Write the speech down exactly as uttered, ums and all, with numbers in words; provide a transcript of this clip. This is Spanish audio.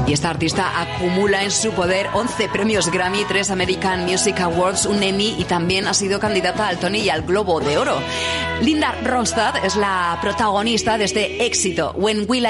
Y esta artista acumula en su poder once premios Grammy, tres American Music Awards, un Emmy y también ha sido candidata al Tony y al Globo de Oro. Linda Ronstadt es la protagonista de este éxito, When Will I